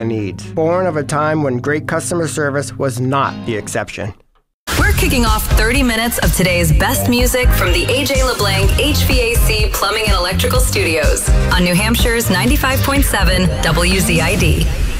needs, born of a time when great customer service was not the exception. We're kicking off 30 minutes of today's best music from the A.J. LeBlanc HVAC Plumbing and Electrical Studios on New Hampshire's 95.7 WZID.